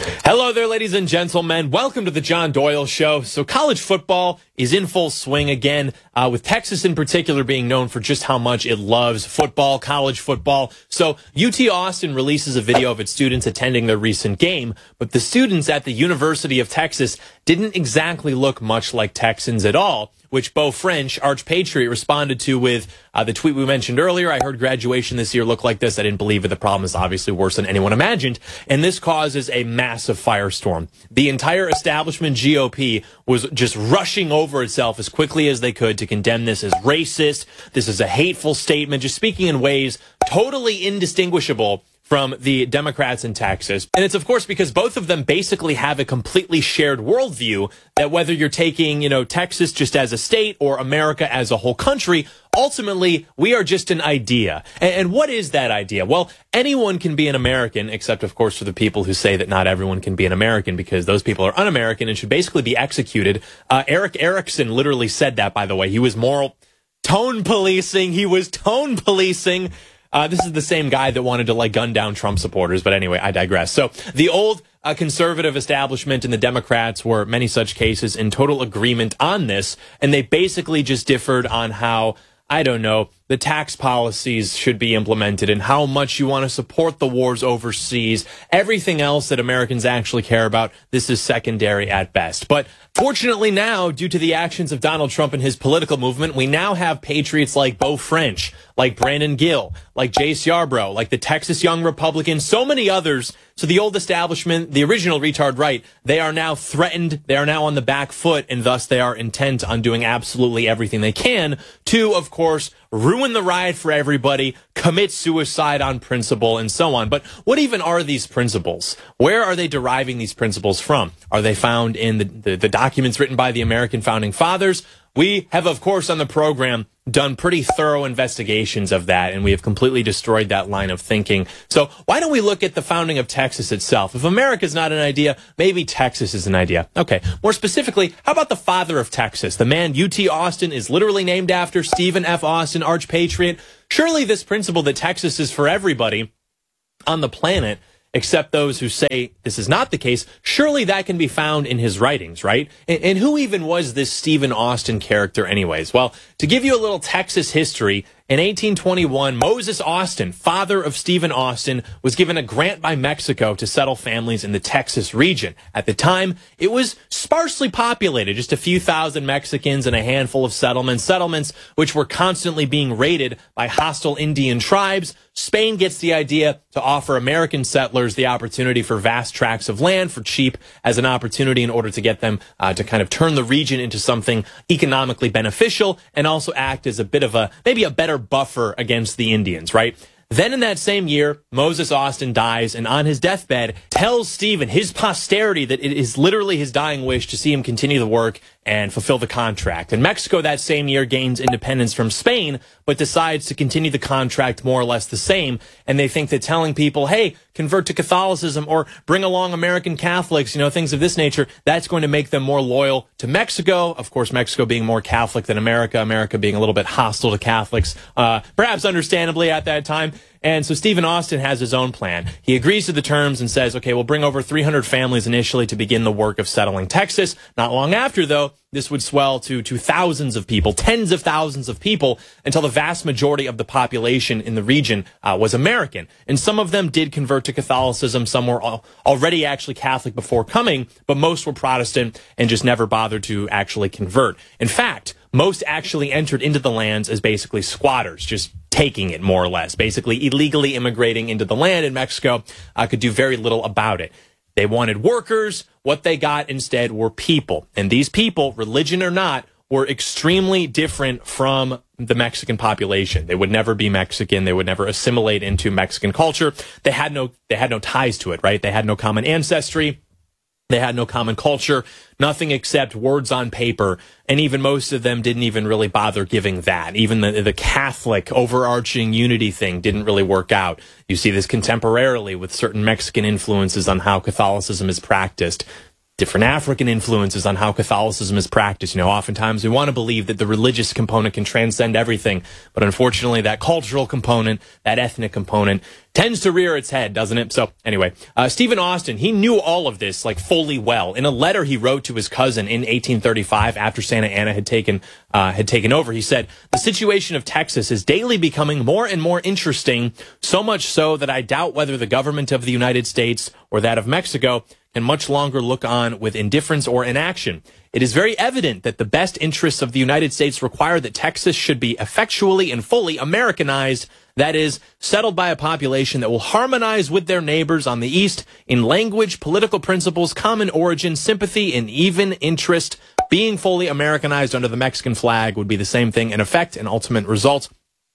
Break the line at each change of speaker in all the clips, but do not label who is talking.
Hello there, ladies and gentlemen. Welcome to the John Doyle Show. So college football is in full swing again, with Texas in particular being known for just how much it loves football, college football. So UT Austin releases a video of its students attending their recent game, but the students at the University of Texas didn't exactly look much like Texans at all, which Beau French, Arch Patriot, responded to with the tweet we mentioned earlier. I heard graduation this year looked like this. I didn't believe it. The problem is obviously worse than anyone imagined. And this causes a massive firestorm. The entire establishment GOP was just rushing over itself as quickly as they could to condemn this as racist. This is a hateful statement, just speaking in ways totally indistinguishable from the Democrats in Texas. And it's, of course, because both of them basically have a completely shared worldview that whether you're taking, Texas just as a state or America as a whole country, ultimately, we are just an idea. And what is that idea? Well, anyone can be an American, except, of course, for the people who say that not everyone can be an American because those people are un-American and should basically be executed. Eric Erickson literally said that, by the way. He was tone policing. This is the same guy that wanted to gun down Trump supporters. But anyway, I digress. So the old conservative establishment and the Democrats were, many such cases, in total agreement on this. And they basically just differed on how, the tax policies should be implemented and how much you want to support the wars overseas. Everything else that Americans actually care about, this is secondary at best. But fortunately now, due to the actions of Donald Trump and his political movement, we now have patriots like Beau French, like Brandon Gill, like Jace Yarbrough, like the Texas Young Republicans, so many others. So the old establishment, the original retard right, they are now threatened. They are now on the back foot, and thus they are intent on doing absolutely everything they can to, of course, ruin the ride for everybody, commit suicide on principle, and so on. But what even are these principles? Where are they deriving these principles from? Are they found in the documents written by the American founding fathers? We have, of course, on the program done pretty thorough investigations of that, and we have completely destroyed that line of thinking. So why don't we look at the founding of Texas itself? If America's not an idea, maybe Texas is an idea. Okay, more specifically, how about the father of Texas? The man UT Austin is literally named after, Stephen F. Austin, Arch Patriot. Surely this principle that Texas is for everybody on the planet, except those who say this is not the case, surely that can be found in his writings, right? And who even was this Stephen Austin character anyways? Well, to give you a little Texas history, in 1821, Moses Austin, father of Stephen Austin, was given a grant by Mexico to settle families in the Texas region. At the time, it was sparsely populated, just a few thousand Mexicans and a handful of settlements which were constantly being raided by hostile Indian tribes. Spain gets the idea to offer American settlers the opportunity for vast tracts of land for cheap as an opportunity in order to get them to kind of turn the region into something economically beneficial and also act as a bit of maybe a better buffer against the Indians, right? Then in that same year, Moses Austin dies and on his deathbed tells Stephen, his posterity, that it is literally his dying wish to see him continue the work and fulfill the contract. And Mexico that same year gains independence from Spain, but decides to continue the contract more or less the same. And they think that telling people, hey, convert to Catholicism or bring along American Catholics, things of this nature, that's going to make them more loyal to Mexico. Of course, Mexico being more Catholic than America, America being a little bit hostile to Catholics, perhaps understandably at that time. And so Stephen Austin has his own plan. He agrees to the terms and says, okay, we'll bring over 300 families initially to begin the work of settling Texas. Not long after, though, this would swell to thousands of people, tens of thousands of people, until the vast majority of the population in the region was American. And some of them did convert to Catholicism. Some were already actually Catholic before coming, but most were Protestant and just never bothered to actually convert. In fact, most actually entered into the lands as basically squatters, just taking it more or less, basically illegally immigrating into the land, and Mexico could do very little about it. They wanted workers. What they got instead were people. And these people, religion or not, were extremely different from the Mexican population. They would never be Mexican. They would never assimilate into Mexican culture. They had no ties to it, right? They had no common ancestry. They had no common culture, nothing except words on paper, and even most of them didn't even really bother giving that. Even the Catholic overarching unity thing didn't really work out. You see this contemporarily with certain Mexican influences on how Catholicism is practiced. different African influences on how Catholicism is practiced. Oftentimes we want to believe that the religious component can transcend everything, but unfortunately that cultural component, that ethnic component, tends to rear its head, doesn't it? So anyway, Stephen Austin, he knew all of this fully well. In a letter he wrote to his cousin in 1835 after Santa Anna had taken over, he said, "The situation of Texas is daily becoming more and more interesting, so much so that I doubt whether the government of the United States or that of Mexico can much longer look on with indifference or inaction. It is very evident that the best interests of the United States require that Texas should be effectually and fully Americanized, that is, settled by a population that will harmonize with their neighbors on the East in language, political principles, common origin, sympathy, and even interest. Being fully Americanized under the Mexican flag would be the same thing in effect and ultimate result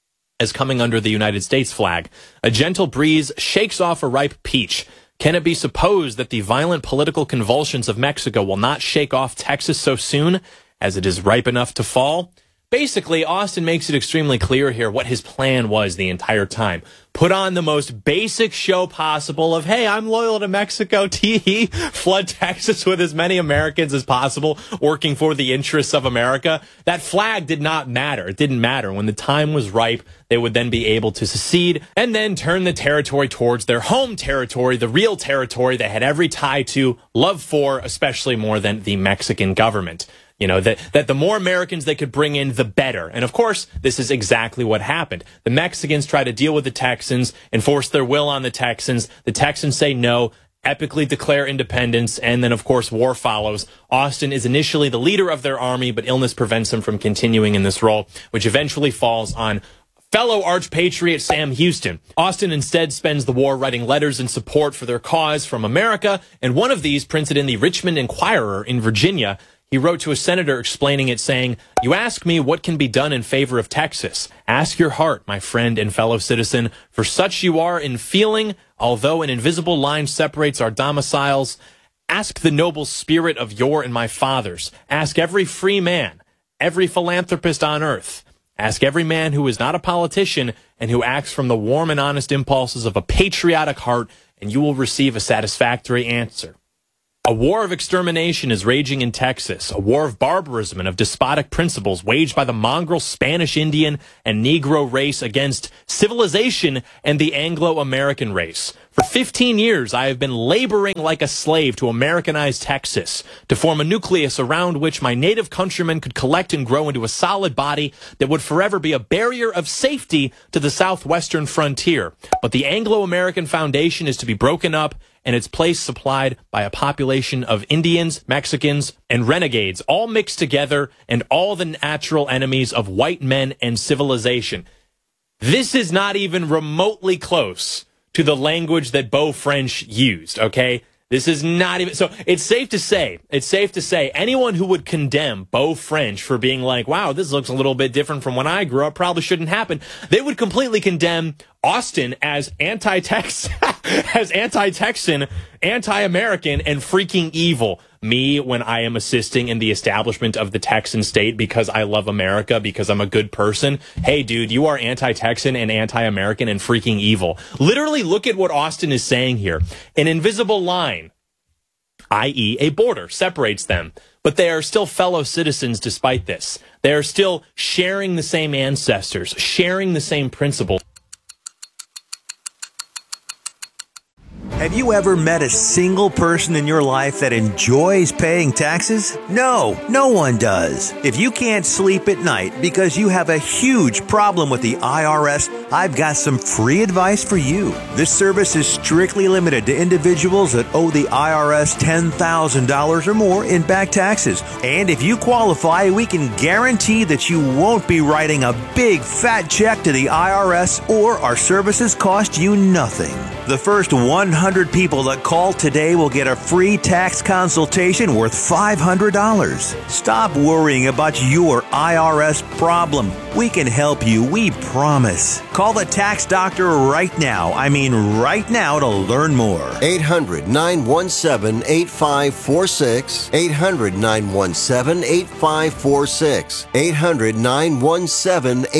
as coming under the United States flag. A gentle breeze shakes off a ripe peach. Can it be supposed that the violent political convulsions of Mexico will not shake off Texas so soon as it is ripe enough to fall?" Basically, Austin makes it extremely clear here what his plan was the entire time. Put on the most basic show possible of, hey, I'm loyal to Mexico, tee-hee, flood Texas with as many Americans as possible, working for the interests of America. That flag did not matter. It didn't matter. When the time was ripe, they would then be able to secede and then turn the territory towards their home territory, the real territory they had every tie to, love for, especially more than the Mexican government. That the more Americans they could bring in, the better. And of course, this is exactly what happened. The Mexicans try to deal with the Texans, enforce their will on the Texans. The Texans say no, epically declare independence, and then, of course, war follows. Austin is initially the leader of their army, but illness prevents him from continuing in this role, which eventually falls on fellow arch-patriot Sam Houston. Austin instead spends the war writing letters in support for their cause from America, and one of these, printed in the Richmond Enquirer in Virginia, he wrote to a senator explaining it, saying, "You ask me what can be done in favor of Texas. Ask your heart, my friend and fellow citizen, for such you are in feeling, although an invisible line separates our domiciles. Ask the noble spirit of your and my fathers. Ask every free man, every philanthropist on earth. Ask every man who is not a politician and who acts from the warm and honest impulses of a patriotic heart, and you will receive a satisfactory answer. A war of extermination is raging in Texas, a war of barbarism and of despotic principles waged by the mongrel Spanish Indian and Negro race against civilization and the Anglo-American race. For 15 years, I have been laboring like a slave to Americanize Texas, to form a nucleus around which my native countrymen could collect and grow into a solid body that would forever be a barrier of safety to the southwestern frontier. But the Anglo-American foundation is to be broken up and its place supplied by a population of Indians, Mexicans, and renegades, all mixed together and all the natural enemies of white men and civilization." This is not even remotely close to the language that Beau French used, okay? This is not even, so it's safe to say anyone who would condemn Beau French for being like, wow, this looks a little bit different from when I grew up, probably shouldn't happen. They would completely condemn Austin as anti-Texan, anti-American, and freaking evil. Me, when I am assisting in the establishment of the Texan state because I love America, because I'm a good person. Hey, dude, you are anti-Texan and anti-American and freaking evil. Literally, look at what Austin is saying here. An invisible line, i.e. a border, separates them. But they are still fellow citizens despite this. They are still sharing the same ancestors, sharing the same principles.
Have you ever met a single person in your life that enjoys paying taxes? No, no one does. If you can't sleep at night because you have a huge problem with the IRS, I've got some free advice for you. This service is strictly limited to individuals that owe the IRS $10,000 or more in back taxes. And if you qualify, we can guarantee that you won't be writing a big fat check to the IRS, or our services cost you nothing. The first 100 people that call today will get a free tax consultation worth $500. Stop worrying about your IRS problem. We can help you, we promise. Call the tax doctor right now. I mean right now, to learn more.
800-917-8546. 800-917-8546.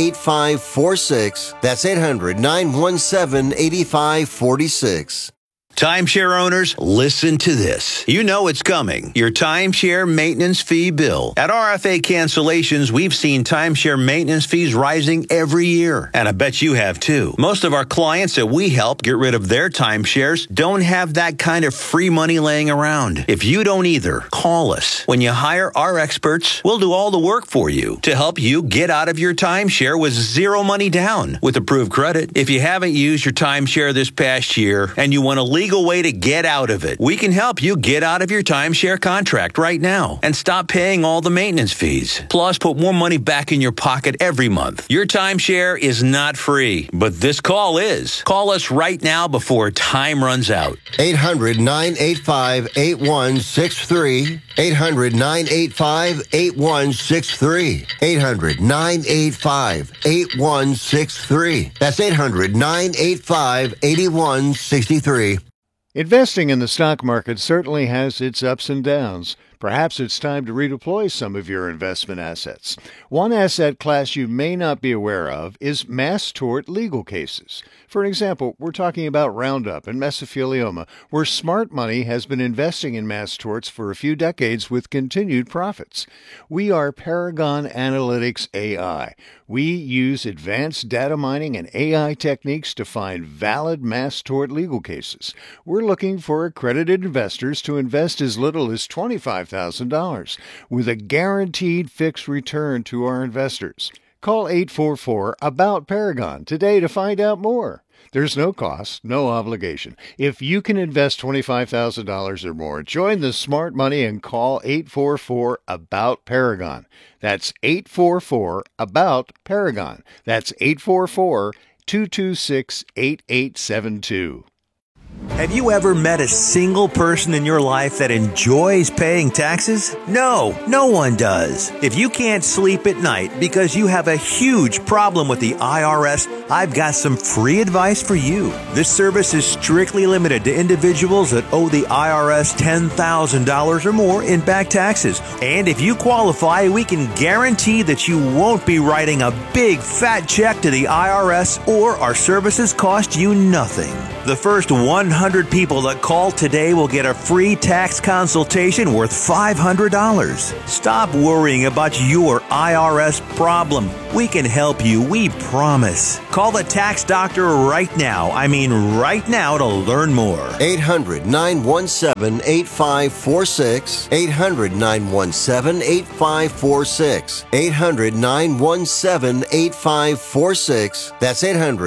800-917-8546. That's 800-917-8546.
Timeshare owners, listen to this. You know it's coming. Your timeshare maintenance fee bill. At RFA Cancellations, we've seen timeshare maintenance fees rising every year. And I bet you have too. Most of our clients that we help get rid of their timeshares don't have that kind of free money laying around. If you don't either, call us. When you hire our experts, we'll do all the work for you to help you get out of your timeshare with zero money down with approved credit. If you haven't used your timeshare this past year and you want a legal way to get out of it, we can help you get out of your timeshare contract right now and stop paying all the maintenance fees. Plus, put more money back in your pocket every month. Your timeshare is not free, but this call is. Call us right now before time runs out.
800-985-8163. 800-985-8163. 800-985-8163. That's 800-985-8163.
Investing in the stock market certainly has its ups and downs. Perhaps it's time to redeploy some of your investment assets. One asset class you may not be aware of is mass tort legal cases. For example, we're talking about Roundup and mesothelioma, where smart money has been investing in mass torts for a few decades with continued profits. We are Paragon Analytics AI. We use advanced data mining and AI techniques to find valid mass tort legal cases. We're looking for accredited investors to invest as little as $25,000 with a guaranteed fixed return to our investors. Call 844-ABOUT-PARAGON today to find out more. There's no cost, no obligation. If you can invest $25,000 or more, join the smart money and call 844-ABOUT-PARAGON. That's 844-ABOUT-PARAGON. That's 844-226-8872.
Have you ever met a single person in your life that enjoys paying taxes? No, no one does. If you can't sleep at night because you have a huge problem with the IRS, I've got some free advice for you. This service is strictly limited to individuals that owe the IRS $10,000 or more in back taxes. And if you qualify, we can guarantee that you won't be writing a big fat check to the IRS, or our services cost you nothing. The first 100 people that call today will get a free tax consultation worth $500. Stop worrying about your IRS problem. We can help you, we promise. Call the tax doctor right now. I mean right now, to learn more.
800-917-8546. 800-917-8546. 800-917-8546. That's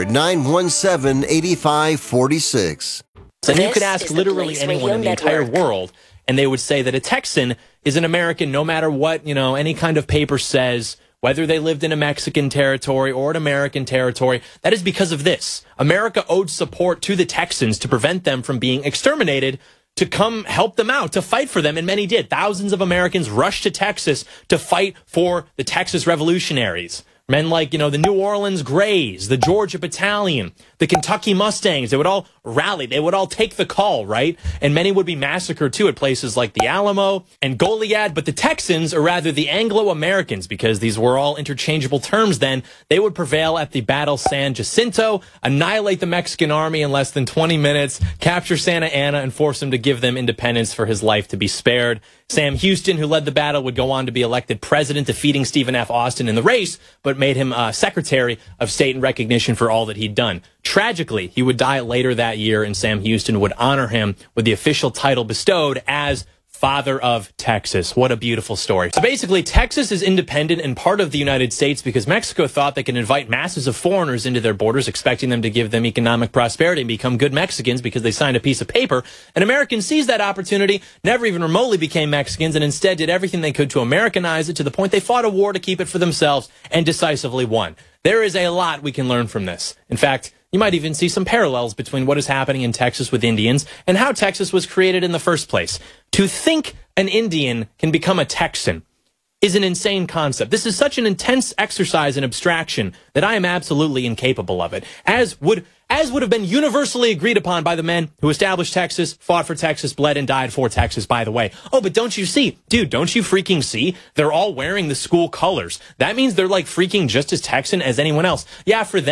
800-917-8546.
And you could ask literally anyone in the entire world, and they would say that a Texan is an American no matter what, any kind of paper says, whether they lived in a Mexican territory or an American territory. That is because of this. America owed support to the Texans to prevent them from being exterminated, to come help them out, to fight for them, and many did. Thousands of Americans rushed to Texas to fight for the Texas revolutionaries. Men like, the New Orleans Grays, the Georgia Battalion, the Kentucky Mustangs, they would all rally. They would all take the call, right? And many would be massacred, too, at places like the Alamo and Goliad. But the Texans, or rather the Anglo-Americans, because these were all interchangeable terms then, they would prevail at the Battle San Jacinto, annihilate the Mexican army in less than 20 minutes, capture Santa Anna, and force him to give them independence for his life to be spared. Sam Houston, who led the battle, would go on to be elected president, defeating Stephen F. Austin in the race, but made him Secretary of State in recognition for all that he'd done. Tragically, he would die later that year, and Sam Houston would honor him with the official title bestowed as Father of Texas. What a beautiful story. So basically, Texas is independent and part of the United States because Mexico thought they could invite masses of foreigners into their borders, expecting them to give them economic prosperity and become good Mexicans because they signed a piece of paper. And Americans seized that opportunity, never even remotely became Mexicans, and instead did everything they could to Americanize it, to the point they fought a war to keep it for themselves and decisively won. There is a lot we can learn from this. In fact, you might even see some parallels between what is happening in Texas with Indians and how Texas was created in the first place. To think an Indian can become a Texan is an insane concept. This is such an intense exercise in abstraction that I am absolutely incapable of it, as would have been universally agreed upon by the men who established Texas, fought for Texas, bled and died for Texas, by the way. Oh, but don't you see? Dude, don't you freaking see? They're all wearing the school colors. That means they're like freaking just as Texan as anyone else. Yeah, for them,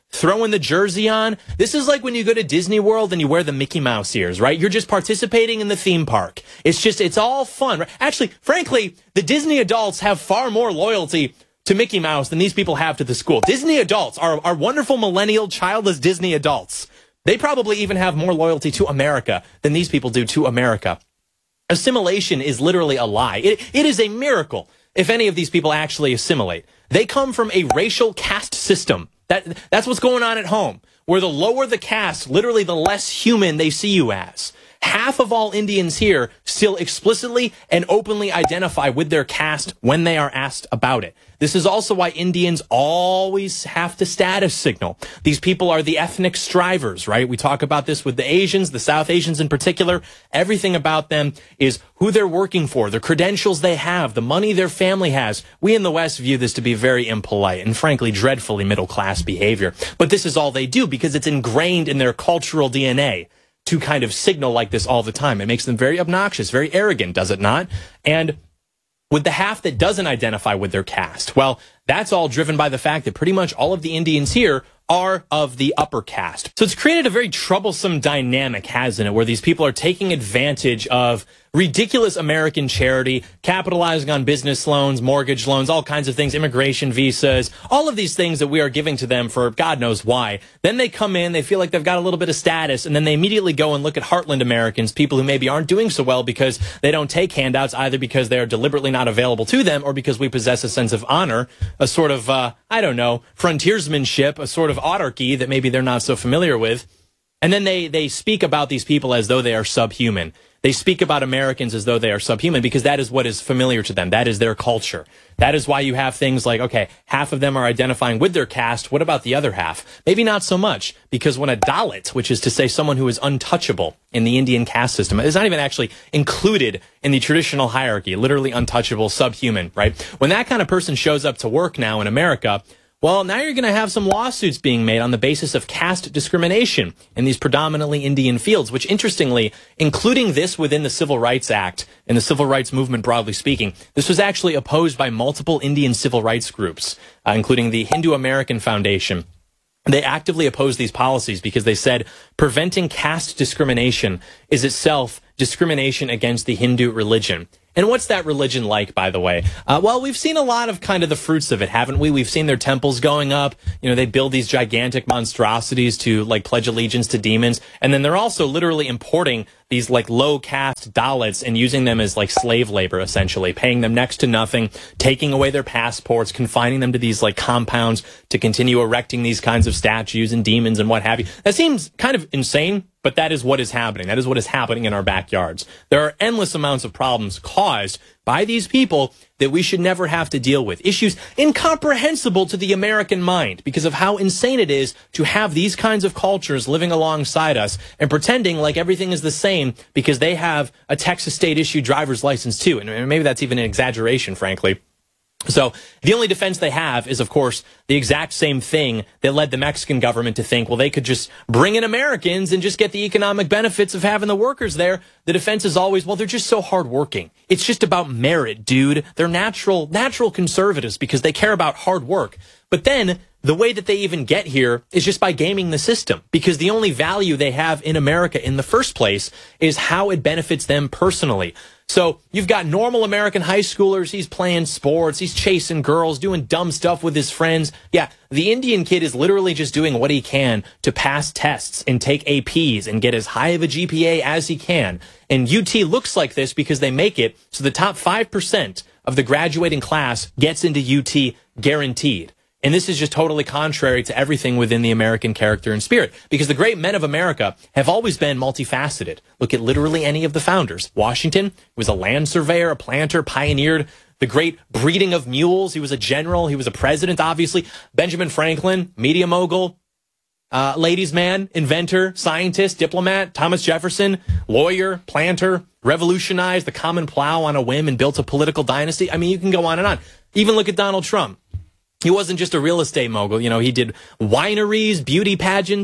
throwing the jersey on. This is like when you go to Disney World and you wear the Mickey Mouse ears, right? You're just participating in the theme park. It's all fun. Right? Actually, frankly, the Disney adults have far more loyalty to Mickey Mouse than these people have to the school. Disney adults are wonderful millennial, childless Disney adults. They probably even have more loyalty to America than these people do to America. Assimilation is literally a lie. It is a miracle if any of these people actually assimilate. They come from a racial caste system. That's what's going on at home, where the lower the caste, literally the less human they see you as. Half of all Indians here still explicitly and openly identify with their caste when they are asked about it. This is also why Indians always have to status signal. These people are the ethnic strivers, right? We talk about this with the Asians, the South Asians in particular. Everything about them is who they're working for, the credentials they have, the money their family has. We in the West view this to be very impolite and frankly dreadfully middle-class behavior. But this is all they do because it's ingrained in their cultural DNA to kind of signal like this all the time. It makes them very obnoxious, very arrogant, does it not? And with the half that doesn't identify with their caste, well, that's all driven by the fact that pretty much all of the Indians here are of the upper caste. So it's created a very troublesome dynamic, hasn't it, where these people are taking advantage of ridiculous American charity, capitalizing on business loans, mortgage loans, all kinds of things, immigration visas, all of these things that we are giving to them for God knows why. Then they come in, they feel like they've got a little bit of status, and then they immediately go and look at heartland Americans, people who maybe aren't doing so well because they don't take handouts, either because they are deliberately not available to them or because we possess a sense of honor, a sort of, frontiersmanship, a sort of autarky that maybe they're not so familiar with. And then they speak about these people as though they are subhuman. They speak about Americans as though they are subhuman because that is what is familiar to them. That is their culture. That is why you have things like, okay, half of them are identifying with their caste. What about the other half? Maybe not so much, because when a Dalit, which is to say someone who is untouchable in the Indian caste system, is not even actually included in the traditional hierarchy, literally untouchable, subhuman, right? When that kind of person shows up to work now in America, well, now you're going to have some lawsuits being made on the basis of caste discrimination in these predominantly Indian fields, which interestingly, including this within the Civil Rights Act and the civil rights movement broadly speaking, this was actually opposed by multiple Indian civil rights groups, including the Hindu American Foundation. They actively opposed these policies because they said preventing caste discrimination is itself discrimination against the Hindu religion. And what's that religion like, by the way? Well, we've seen a lot of kind of the fruits of it, haven't we? We've seen their temples going up. You know, they build these gigantic monstrosities to like pledge allegiance to demons. And then they're also literally importing these like low caste Dalits and using them as like slave labor, essentially, paying them next to nothing, taking away their passports, confining them to these like compounds to continue erecting these kinds of statues and demons and what have you. That seems kind of insane, but that is what is happening. That is what is happening in our backyards. There are endless amounts of problems caused by these people that we should never have to deal with. Issues incomprehensible to the American mind because of how insane it is to have these kinds of cultures living alongside us and pretending like everything is the same because they have a Texas state-issued driver's license too. And maybe that's even an exaggeration, frankly. So the only defense they have is, of course, the exact same thing that led the Mexican government to think, well, they could just bring in Americans and just get the economic benefits of having the workers there. The defense is always, well, they're just so hardworking. It's just about merit, dude. They're natural conservatives because they care about hard work. But then the way that they even get here is just by gaming the system, because the only value they have in America in the first place is how it benefits them personally. So you've got normal American high schoolers. He's playing sports. He's chasing girls, doing dumb stuff with his friends. Yeah, the Indian kid is literally just doing what he can to pass tests and take APs and get as high of a GPA as he can. And UT looks like this because they make it so the top 5% of the graduating class gets into UT guaranteed. And this is just totally contrary to everything within the American character and spirit, because the great men of America have always been multifaceted. Look at literally any of the founders. Washington was a land surveyor, a planter, pioneered the great breeding of mules. He was a general. He was a president, obviously. Benjamin Franklin, media mogul, ladies' man, inventor, scientist, diplomat. Thomas Jefferson, lawyer, planter, revolutionized the common plow on a whim and built a political dynasty. I mean, you can go on and on. Even look at Donald Trump. He wasn't just a real estate mogul. You know, he did wineries, beauty pageants,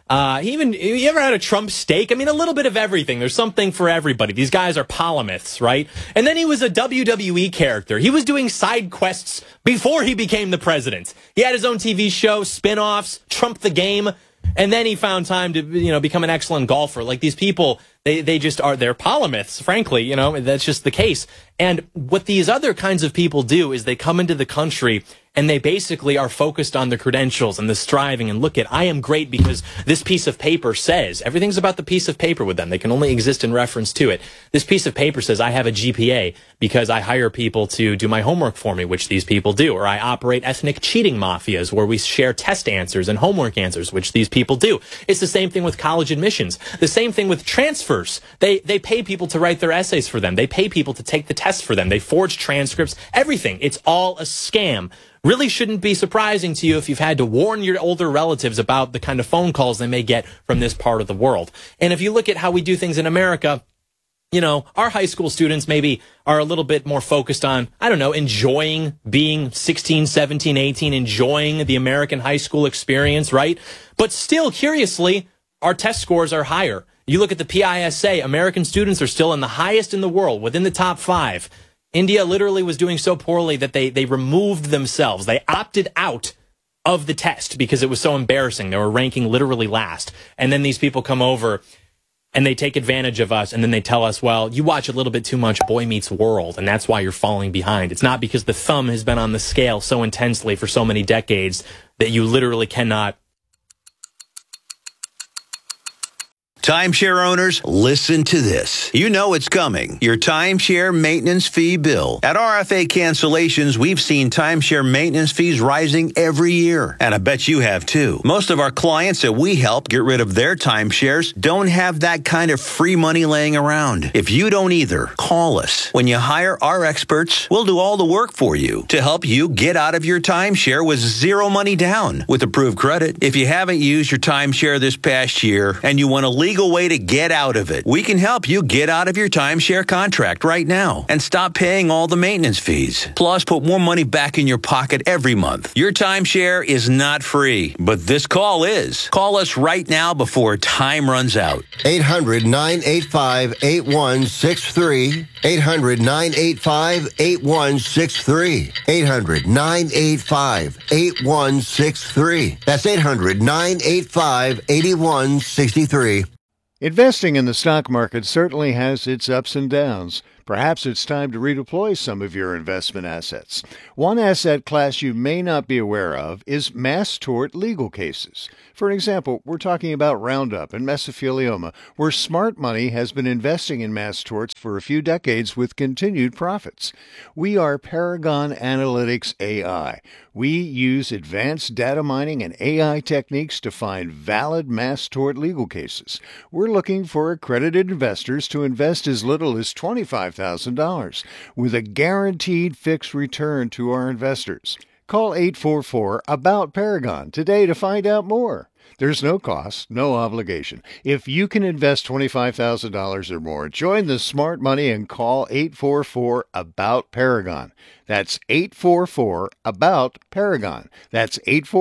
You ever had a Trump steak? I mean, a little bit of everything. There's something for everybody. These guys are polymaths, right? And then he was a WWE character. He was doing side quests before he became the president. He had his own TV show, spin-offs, Trump the Game. And then he found time to, become an excellent golfer. Like, they're polymaths, frankly, that's just the case. And what these other kinds of people do is they come into the country and they basically are focused on the credentials and the striving and look at, I am great because this piece of paper says, everything's about the piece of paper with them. They can only exist in reference to it. This piece of paper says I have a GPA because I hire people to do my homework for me, which these people do. Or I operate ethnic cheating mafias where we share test answers and homework answers, which these people do. It's the same thing with college admissions. The same thing with transfers. They pay people to write their essays for them. They pay people to take the tests for them. They forge transcripts, everything. It's all a scam. Really shouldn't be surprising to you if you've had to warn your older relatives about the kind of phone calls they may get from this part of the world. And if you look at how we do things in America, our high school students maybe are a little bit more focused on, enjoying being 16, 17, 18, enjoying the American high school experience, right? But still, curiously, our test scores are higher. You look at the PISA, American students are still in the highest in the world, within the top 5. India literally was doing so poorly that they removed themselves. They opted out of the test because it was so embarrassing. They were ranking literally last. And then these people come over and they take advantage of us, and then they tell us, well, you watch a little bit too much Boy Meets World, and that's why you're falling behind. It's not because the thumb has been on the scale so intensely for so many decades that you literally cannot.
Timeshare owners, listen to this. You know it's coming. Your timeshare maintenance fee bill. At RFA Cancellations, we've seen timeshare maintenance fees rising every year. And I bet you have too. Most of our clients that we help get rid of their timeshares don't have that kind of free money laying around. If you don't either, call us. When you hire our experts, we'll do all the work for you to help you get out of your timeshare with zero money down with approved credit. If you haven't used your timeshare this past year and you want a legal way to get out of it, we can help you get out of your timeshare contract right now and stop paying all the maintenance fees. Plus, put more money back in your pocket every month. Your timeshare is not free, but this call is. Call us right now before time runs out.
800-985-8163. 800-985-8163. 800-985-8163. That's 800-985-8163.
Investing in the stock market certainly has its ups and downs. Perhaps it's time to redeploy some of your investment assets. One asset class you may not be aware of is mass tort legal cases. For example, we're talking about Roundup and mesothelioma, where smart money has been investing in mass torts for a few decades with continued profits. We are Paragon Analytics AI. We use advanced data mining and AI techniques to find valid mass tort legal cases. We're looking for accredited investors to invest as little as $25,000 with a guaranteed fixed return to our investors. Call 844-ABOUT-PARAGON today to find out more. There's no cost, no obligation. If you can invest $25,000 or more, join the smart money and call 844-ABOUT-PARAGON. That's 844-ABOUT-PARAGON. That's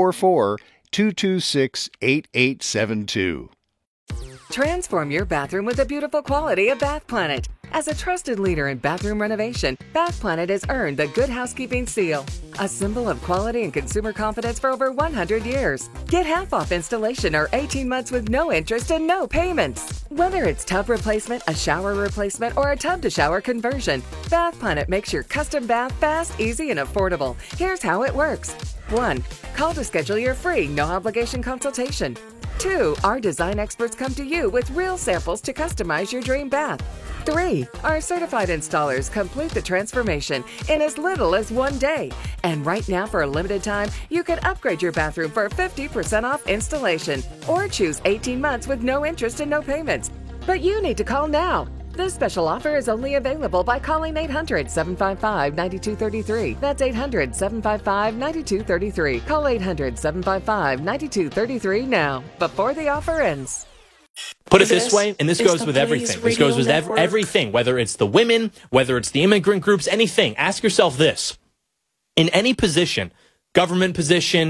844-226-8872.
Transform your bathroom with the beautiful quality of Bath Planet. As a trusted leader in bathroom renovation, Bath Planet has earned the Good Housekeeping seal, a symbol of quality and consumer confidence for over 100 years. Get half off installation or 18 months with no interest and no payments. Whether it's tub replacement, a shower replacement, or a tub-to-shower conversion, Bath Planet makes your custom bath fast, easy, and affordable. Here's how it works. 1. Call to schedule your free, no-obligation consultation. 2. Our design experts come to you with real samples to customize your dream bath. 3. Our certified installers complete the transformation in as little as 1 day. And right now, for a limited time, you can upgrade your bathroom for 50% off installation or choose 18 months with no interest and no payments. But you need to call now. This special offer is only available by calling 800-755-9233. That's 800-755-9233. Call 800-755-9233 now, before the offer ends.
Put it this way, and this goes with everything. This goes with everything, whether it's the women, whether it's the immigrant groups, anything. Ask yourself this. In any position, government position,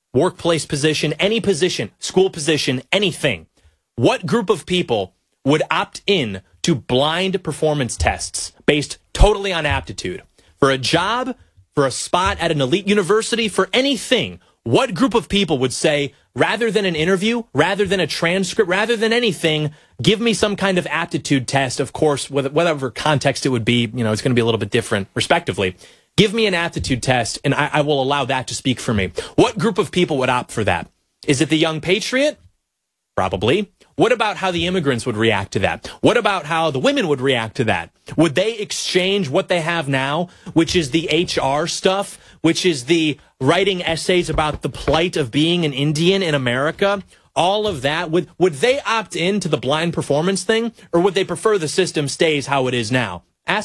workplace position, any position, school position, anything. What group of people would opt in to blind performance tests based totally on aptitude? For a job, for a spot at an elite university, for anything, what group of people would say, rather than an interview, rather than a transcript, rather than anything, give me some kind of aptitude test, of course, whatever context it would be, it's going to be a little bit different, respectively. Give me an aptitude test, and I will allow that to speak for me. What group of people would opt for that? Is it the young patriot? Probably. What about how the immigrants would react to that? What about how the women would react to that? Would they exchange what they have now, which is the HR stuff, which is the writing essays about the plight of being an Indian in America? All of that, would they opt into the blind performance thing, or would they prefer the system stays how it is now?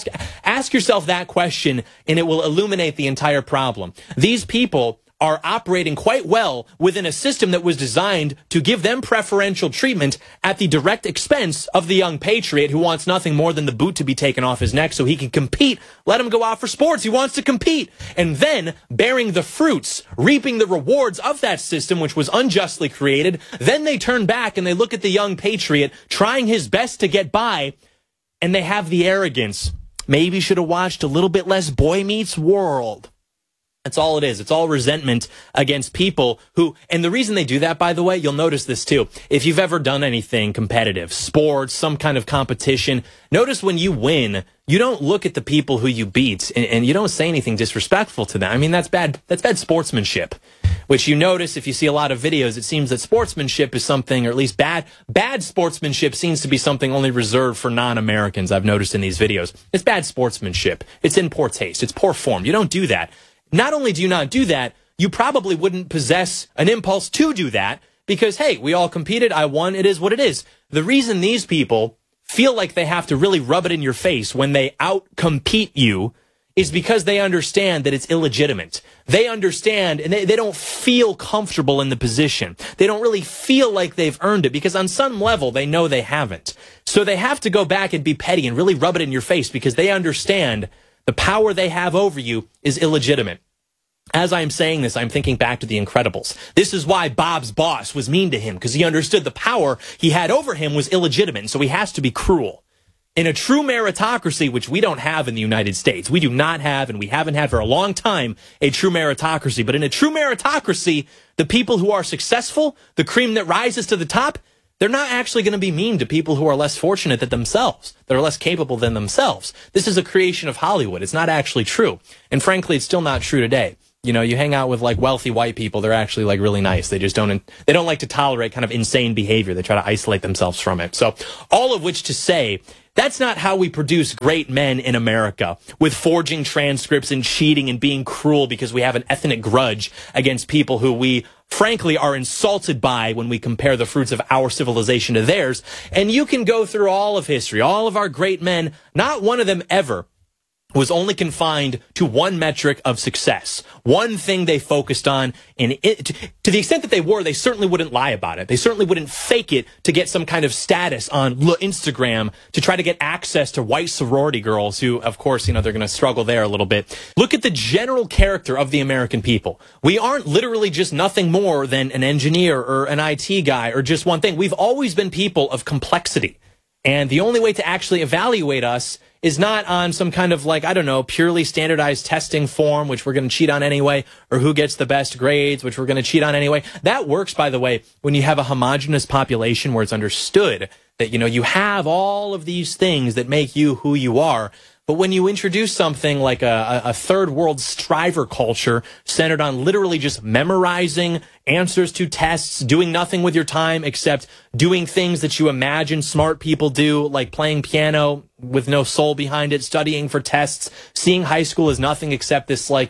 Ask yourself that question, and it will illuminate the entire problem. These people are operating quite well within a system that was designed to give them preferential treatment at the direct expense of the young patriot who wants nothing more than the boot to be taken off his neck so he can compete. Let him go out for sports. He wants to compete. And then, bearing the fruits, reaping the rewards of that system which was unjustly created, then they turn back and they look at the young patriot trying his best to get by, and they have the arrogance. Maybe should have watched a little bit less Boy Meets World. That's all it is. It's all resentment against people who, and the reason they do that, by the way, you'll notice this too. If you've ever done anything competitive, sports, some kind of competition, notice when you win, you don't look at the people who you beat and you don't say anything disrespectful to them. I mean, that's bad sportsmanship, which you notice if you see a lot of videos. It seems that sportsmanship is something, or at least bad sportsmanship seems to be something only reserved for non-Americans. I've noticed in these videos. It's bad sportsmanship. It's in poor taste. It's poor form. You don't do that. Not only do you not do that, you probably wouldn't possess an impulse to do that because, hey, we all competed. I won. It is what it is. The reason these people feel like they have to really rub it in your face when they out-compete you is because they understand that it's illegitimate. They understand, and they don't feel comfortable in the position. They don't really feel like they've earned it because on some level they know they haven't. So they have to go back and be petty and really rub it in your face because they understand the power they have over you is illegitimate. As I'm saying this, I'm thinking back to The Incredibles. This is why Bob's boss was mean to him, because he understood the power he had over him was illegitimate, and so he has to be cruel. In a true meritocracy, which we don't have in the United States, we do not have, and we haven't had for a long time, a true meritocracy. But in a true meritocracy, the people who are successful, the cream that rises to the top, they're not actually going to be mean to people who are less fortunate than themselves, that are less capable than themselves. This is a creation of Hollywood. It's not actually true. And frankly, it's still not true today. You hang out with like wealthy white people, they're actually like really nice. They don't like to tolerate kind of insane behavior. They try to isolate themselves from it. So all of which to say, that's not how we produce great men in America, with forging transcripts and cheating and being cruel because we have an ethnic grudge against people who we frankly are insulted by when we compare the fruits of our civilization to theirs. And you can go through all of history, all of our great men, not one of them ever was only confined to one metric of success, one thing they focused on, and to the extent that they certainly wouldn't lie about it. They certainly wouldn't fake it to get some kind of status on Instagram to try to get access to white sorority girls who, of course, they're going to struggle there a little bit. Look at the general character of the American people. We aren't literally just nothing more than an engineer or an IT guy or just one thing. We've always been people of complexity. And the only way to actually evaluate us is not on some kind of purely standardized testing form, which we're going to cheat on anyway, or who gets the best grades, which we're going to cheat on anyway. That works, by the way, when you have a homogenous population where it's understood that, you have all of these things that make you who you are. But when you introduce something like a third world striver culture centered on literally just memorizing answers to tests, doing nothing with your time except doing things that you imagine smart people do, like playing piano with no soul behind it, studying for tests, seeing high school as nothing except this not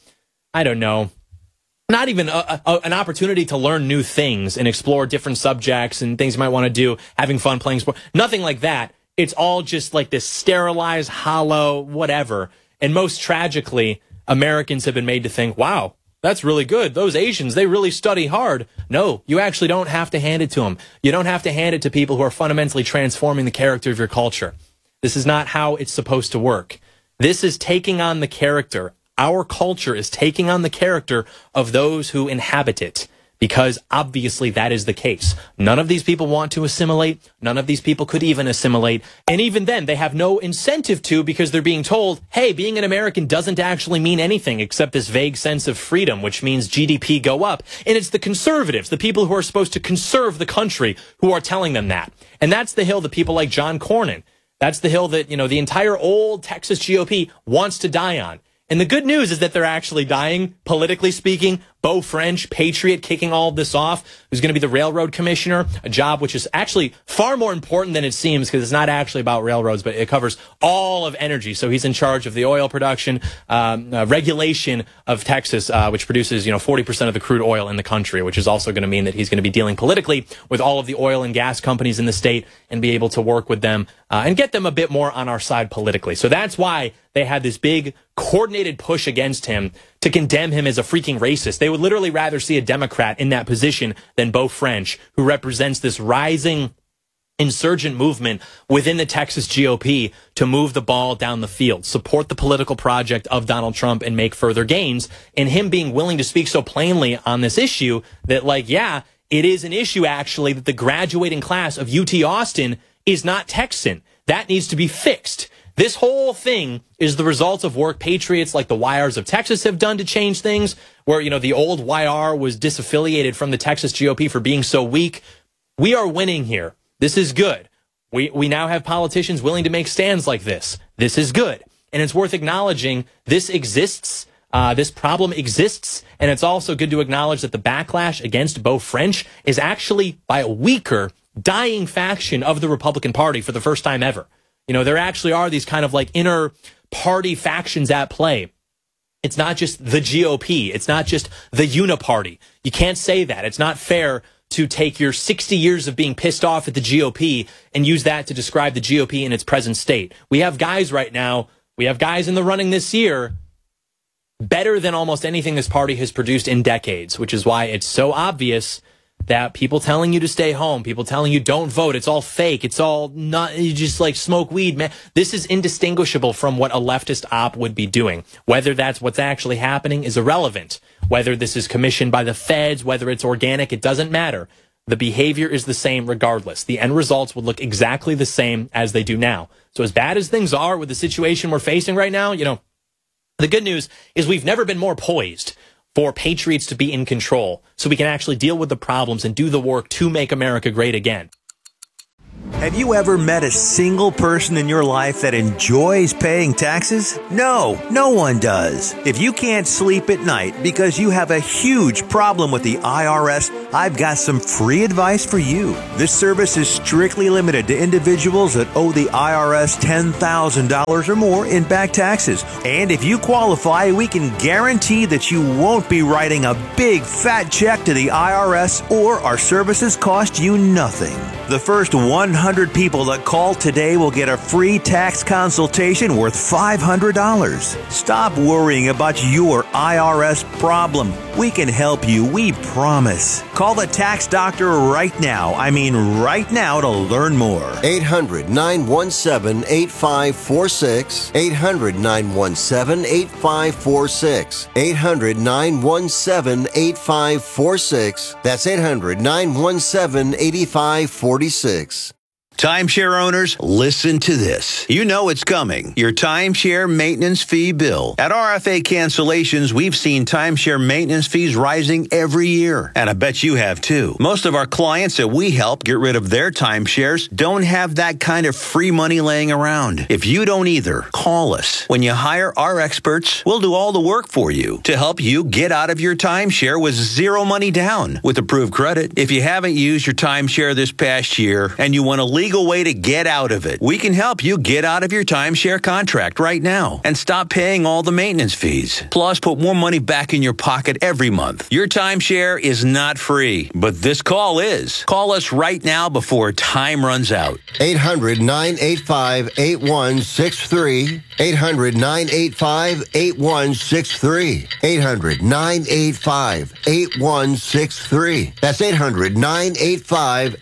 even an opportunity to learn new things and explore different subjects and things you might want to do, having fun playing sport, nothing like that. It's all just like this sterilized, hollow, whatever. And most tragically, Americans have been made to think, wow, that's really good. Those Asians, they really study hard. No, you actually don't have to hand it to them. You don't have to hand it to people who are fundamentally transforming the character of your culture. This is not how it's supposed to work. This is taking on the character our culture is taking on the character of those who inhabit it. Because obviously that is the case. None of these people want to assimilate. None of these people could even assimilate. And even then, they have no incentive to, because they're being told, hey, being an American doesn't actually mean anything except this vague sense of freedom, which means GDP go up. And it's the conservatives, the people who are supposed to conserve the country, who are telling them that. And that's the hill that people like John Cornyn, that's the hill that, the entire old Texas GOP wants to die on. And the good news is that they're actually dying, politically speaking. Beau French, patriot, kicking all of this off, who's going to be the railroad commissioner, a job which is actually far more important than it seems, because it's not actually about railroads, but it covers all of energy. So he's in charge of the oil production, regulation of Texas, which produces, 40% of the crude oil in the country, which is also going to mean that he's going to be dealing politically with all of the oil and gas companies in the state and be able to work with them and get them a bit more on our side politically. So that's why they had this big coordinated push against him to condemn him as a freaking racist. They would literally rather see a Democrat in that position than Beau French, who represents this rising insurgent movement within the Texas GOP to move the ball down the field, support the political project of Donald Trump, and make further gains. And him being willing to speak so plainly on this issue that, it is an issue, actually, that the graduating class of UT Austin is not Texan. That needs to be fixed. This whole thing is the result of work patriots like the YRs of Texas have done to change things, where, the old YR was disaffiliated from the Texas GOP for being so weak. We are winning here. This is good. We now have politicians willing to make stands like this. This is good. And it's worth acknowledging this exists. This problem exists. And it's also good to acknowledge that the backlash against Beau French is actually by a weaker, dying faction of the Republican Party for the first time ever. There actually are these kind of inner party factions at play. It's not just the GOP. It's not just the uniparty. You can't say that. It's not fair to take your 60 years of being pissed off at the GOP and use that to describe the GOP in its present state. We have guys right now, we have guys in the running this year better than almost anything this party has produced in decades, which is why it's so obvious that people telling you to stay home, people telling you don't vote, it's all fake, it's all not, you just smoke weed, man. This is indistinguishable from what a leftist op would be doing. Whether that's what's actually happening is irrelevant. Whether this is commissioned by the feds, whether it's organic, it doesn't matter. The behavior is the same regardless. The end results would look exactly the same as they do now. So as bad as things are with the situation we're facing right now, the good news is we've never been more poised for patriots to be in control, so we can actually deal with the problems and do the work to make America great again.
Have you ever met a single person in your life that enjoys paying taxes? No, no one does. If you can't sleep at night because you have a huge problem with the IRS, I've got some free advice for you. This service is strictly limited to individuals that owe the IRS $10,000 or more in back taxes. And if you qualify, we can guarantee that you won't be writing a big fat check to the IRS, or our services cost you nothing. The first 100 people that call today will get a free tax consultation worth $500. Stop worrying about your IRS problem. We can help you, we promise. Call the tax doctor right now. I mean right now, to learn more.
800-917-8546. 800-917-8546. 800-917-8546. That's 800-917-8546.
Timeshare owners, listen to this. You know it's coming. Your timeshare maintenance fee bill. At RFA Cancellations, we've seen timeshare maintenance fees rising every year. And I bet you have too. Most of our clients that we help get rid of their timeshares don't have that kind of free money laying around. If you don't either, call us. When you hire our experts, we'll do all the work for you to help you get out of your timeshare with zero money down with approved credit. If you haven't used your timeshare this past year and you want to leave way to get out of it, we can help you get out of your timeshare contract right now and stop paying all the maintenance fees. Plus, put more money back in your pocket every month. Your timeshare is not free, but this call is. Call us right now before time runs out.
800-985-8163. 800-985-8163. 800-985-8163. That's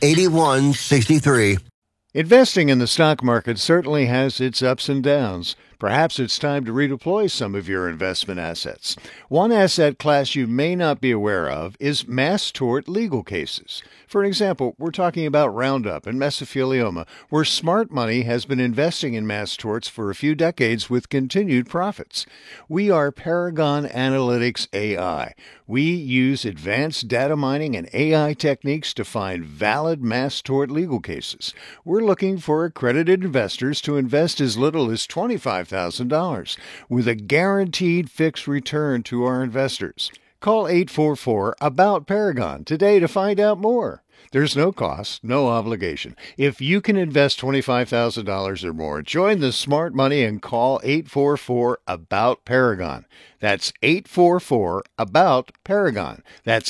800-985-8163.
Investing in the stock market certainly has its ups and downs. Perhaps it's time to redeploy some of your investment assets. One asset class you may not be aware of is mass tort legal cases. For example, we're talking about Roundup and mesothelioma, where smart money has been investing in mass torts for a few decades with continued profits. We are Paragon Analytics AI. We use advanced data mining and AI techniques to find valid mass tort legal cases. We're looking for accredited investors to invest as little as $25,000 with a guaranteed fixed return to our investors. Call 844-ABOUT-PARAGON today to find out more. There's no cost, no obligation. If you can invest $25,000 or more, join the smart money and call 844-ABOUT-PARAGON. That's 844-ABOUT-PARAGON. That's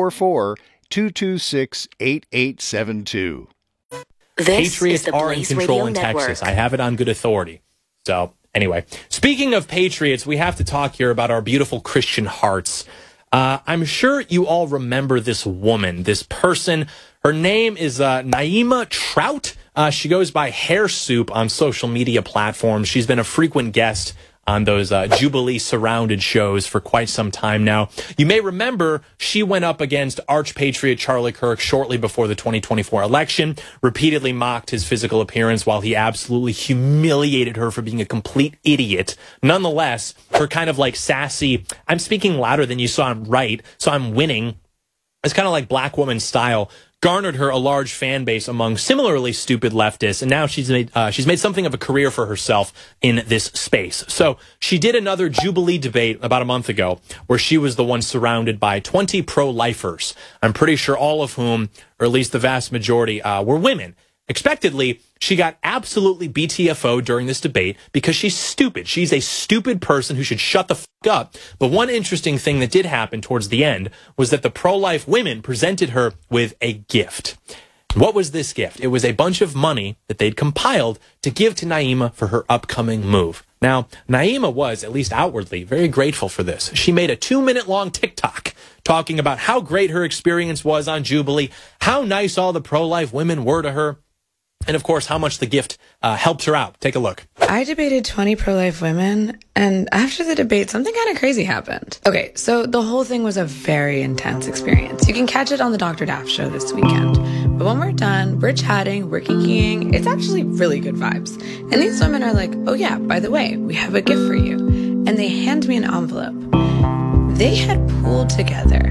844-226-8872.
Patriots are in control in Texas. I have it on good authority. So, anyway, speaking of Patriots, we have to talk here about our beautiful Christian hearts. I'm sure you all remember this woman, this person. Her name is Naima Trout. She goes by Hair Soup on social media platforms. She's been a frequent guest on those Jubilee surrounded shows for quite some time now. You may remember she went up against arch-patriot Charlie Kirk shortly before the 2024 election, repeatedly mocked his physical appearance while he absolutely humiliated her for being a complete idiot. Nonetheless, her kind of like sassy, I'm speaking louder than you, so I'm right, so I'm winning, it's kind of like black woman style, garnered her a large fan base among similarly stupid leftists, and now she's made something of a career for herself in this space. So she did another Jubilee debate about a month ago, where she was the one surrounded by 20 pro-lifers. I'm pretty sure all of whom, or at least the vast majority, were women. Expectedly, she got absolutely BTFO during this debate because she's stupid. She's a stupid person who should shut the f*** up. But one interesting thing that did happen towards the end was that the pro-life women presented her with a gift. What was this gift? It was a bunch of money that they'd compiled to give to Naima for her upcoming move. Now, Naima was, at least outwardly, very grateful for this. She made a 2-minute-long TikTok talking about how great her experience was on Jubilee, how nice all the pro-life women were to her, and, of course, how much the gift helped her out. Take a look.
I debated 20 pro-life women, and after the debate, something kind of crazy happened. Okay, so the whole thing was a very intense experience. You can catch it on the Dr. Daft show this weekend. But when we're done, we're chatting, we're kikiing. It's actually really good vibes. And these women are like, oh yeah, by the way, we have a gift for you. And they hand me an envelope. They had pooled together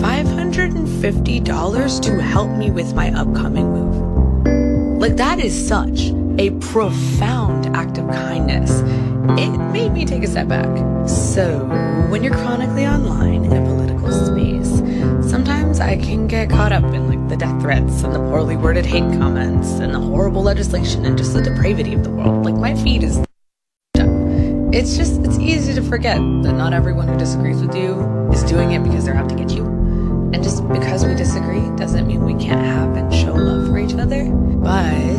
$550 to help me with my upcoming move. Like, that is such a profound act of kindness. It made me take a step back. So, when you're chronically online in a political space, sometimes I can get caught up in, like, the death threats and the poorly worded hate comments and the horrible legislation and just the depravity of the world. Like, my feed is it's easy to forget that not everyone who disagrees with you is doing it because they're out to get you. And just because we disagree doesn't mean we can't have and show love for each other. But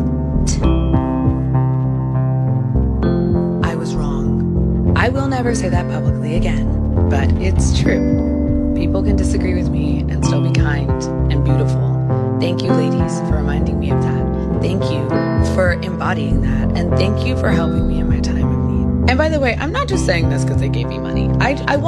I was wrong. I will never say that publicly again, but it's true. People can disagree with me and still be kind and beautiful. Thank you, ladies, for reminding me of that. Thank you for embodying that. And thank you for helping me in my time of need. And by the way, I'm not just saying this because they gave me money. I